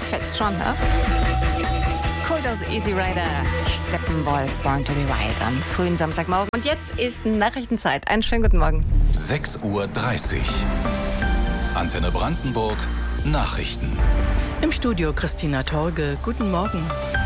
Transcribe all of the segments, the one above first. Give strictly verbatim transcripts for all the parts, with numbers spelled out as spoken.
fetzt schon, ne? Kultus Easy Rider, Steppenwolf, Born to be Wild am frühen Samstagmorgen. Und jetzt ist Nachrichtenzeit. Einen schönen guten Morgen. sechs Uhr dreißig. Antenne Brandenburg, Nachrichten. Im Studio Christina Torge. Guten Morgen.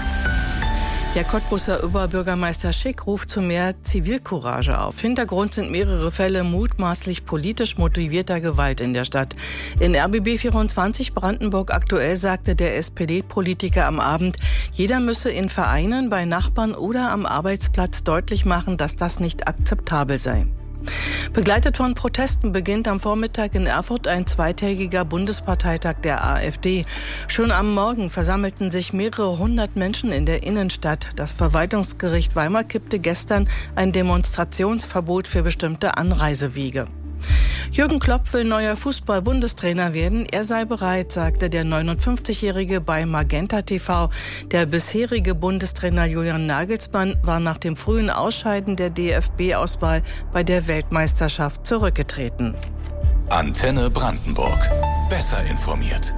Der Cottbuser Oberbürgermeister Schick ruft zu mehr Zivilcourage auf. Hintergrund sind mehrere Fälle mutmaßlich politisch motivierter Gewalt in der Stadt. In R B B vierundzwanzig Brandenburg aktuell sagte der S P D-Politiker am Abend, jeder müsse in Vereinen, bei Nachbarn oder am Arbeitsplatz deutlich machen, dass das nicht akzeptabel sei. Begleitet von Protesten beginnt am Vormittag in Erfurt ein zweitägiger Bundesparteitag der AfD. Schon am Morgen versammelten sich mehrere hundert Menschen in der Innenstadt. Das Verwaltungsgericht Weimar kippte gestern ein Demonstrationsverbot für bestimmte Anreisewege. Jürgen Klopp will neuer Fußball-Bundestrainer werden. Er sei bereit, sagte der neunundfünfzigjährige bei Magenta T V. Der bisherige Bundestrainer Julian Nagelsmann war nach dem frühen Ausscheiden der D F B-Auswahl bei der Weltmeisterschaft zurückgetreten. Antenne Brandenburg. Besser informiert.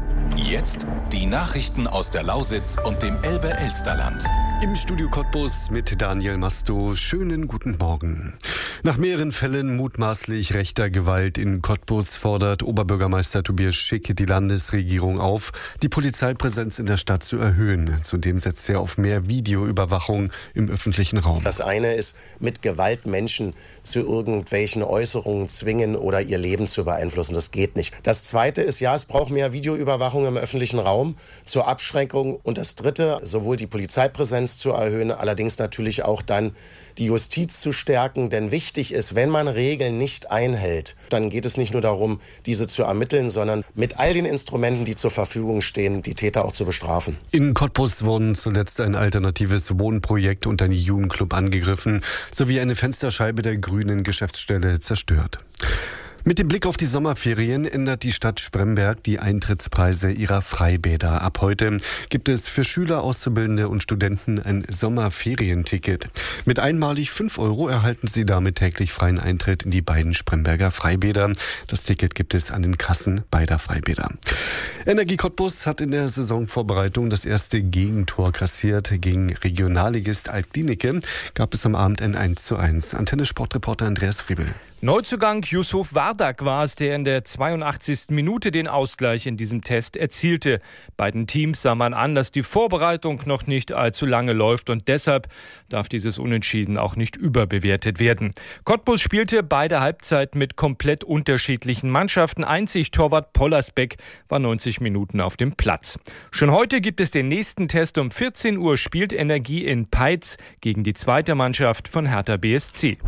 Jetzt die Nachrichten aus der Lausitz und dem Elbe-Elsterland. Im Studio Cottbus mit Daniel Masto. Schönen guten Morgen. Nach mehreren Fällen mutmaßlich rechter Gewalt in Cottbus fordert Oberbürgermeister Tobias Schick die Landesregierung auf, die Polizeipräsenz in der Stadt zu erhöhen. Zudem setzt er auf mehr Videoüberwachung im öffentlichen Raum. Das eine ist, mit Gewalt Menschen zu irgendwelchen Äußerungen zwingen oder ihr Leben zu beeinflussen. Das geht nicht. Das zweite ist, ja, es braucht mehr Videoüberwachung im öffentlichen Raum zur Abschreckung. Und das dritte, sowohl die Polizeipräsenz zu erhöhen, allerdings natürlich auch dann die Justiz zu stärken. Denn wichtig ist, wenn man Regeln nicht einhält, dann geht es nicht nur darum, diese zu ermitteln, sondern mit all den Instrumenten, die zur Verfügung stehen, die Täter auch zu bestrafen. In Cottbus wurden zuletzt ein alternatives Wohnprojekt und ein Jugendclub angegriffen, sowie eine Fensterscheibe der grünen Geschäftsstelle zerstört. Mit dem Blick auf die Sommerferien ändert die Stadt Spremberg die Eintrittspreise ihrer Freibäder. Ab heute gibt es für Schüler, Auszubildende und Studenten ein Sommerferienticket. Mit einmalig fünf Euro erhalten sie damit täglich freien Eintritt in die beiden Spremberger Freibäder. Das Ticket gibt es an den Kassen beider Freibäder. Energie Cottbus hat in der Saisonvorbereitung das erste Gegentor kassiert. Gegen Regionalligist Altklinike gab es am Abend ein eins zu eins. Antenne-Sportreporter Andreas Friebel. Neuzugang Yusuf Wardak war es, der in der zweiundachtzigsten Minute den Ausgleich in diesem Test erzielte. Beiden Teams sah man an, dass die Vorbereitung noch nicht allzu lange läuft und deshalb darf dieses Unentschieden auch nicht überbewertet werden. Cottbus spielte beide Halbzeiten mit komplett unterschiedlichen Mannschaften. Einzig Torwart Pollersbeck war neunzig Minuten auf dem Platz. Schon heute gibt es den nächsten Test. Um vierzehn Uhr spielt Energie in Peitz gegen die zweite Mannschaft von Hertha B S C.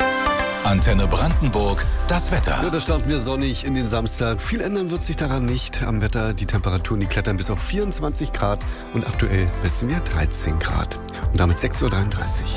Antenne Brandenburg, das Wetter. Ja, da starten wir sonnig in den Samstag. Viel ändern wird sich daran nicht am Wetter. Die Temperaturen, die klettern bis auf vierundzwanzig Grad und aktuell messen wir dreizehn Grad. Und damit sechs Uhr dreiunddreißig.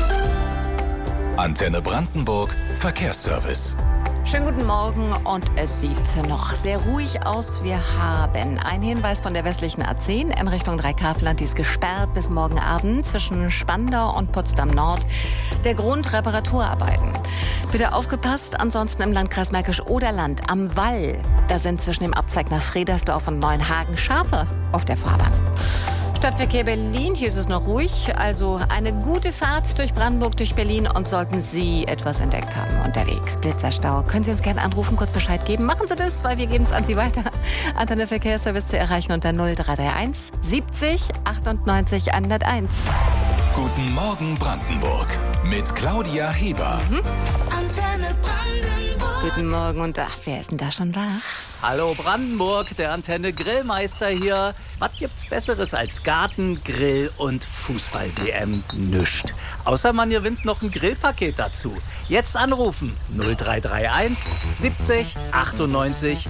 Antenne Brandenburg, Verkehrsservice. Schönen guten Morgen und es sieht noch sehr ruhig aus. Wir haben einen Hinweis von der westlichen A zehn in Richtung Dreikarfland. Die ist gesperrt bis morgen Abend zwischen Spandau und Potsdam Nord. Der Grund Reparaturarbeiten. Bitte aufgepasst, ansonsten im Landkreis Märkisch-Oderland am Wall. Da sind zwischen dem Abzweig nach Fredersdorf und Neuenhagen Schafe auf der Fahrbahn. Stadtverkehr Berlin, hier ist es noch ruhig. Also eine gute Fahrt durch Brandenburg, durch Berlin. Und sollten Sie etwas entdeckt haben unterwegs, Blitzerstau, können Sie uns gerne anrufen, kurz Bescheid geben. Machen Sie das, weil wir geben es an Sie weiter. Antenne Verkehrsservice zu erreichen unter null drei drei eins siebzig achtundneunzig hunderteins. Guten Morgen Brandenburg mit Claudia Heber. Mhm. Antenne Brandenburg. Guten Morgen und ach, wer ist denn da schon wach? Hallo Brandenburg, der Antenne Grillmeister hier. Was gibt's Besseres als Garten, Grill und Fußball-W M? Nüscht. Außer man gewinnt noch ein Grillpaket dazu. Jetzt anrufen null drei drei eins siebzig achtundneunzig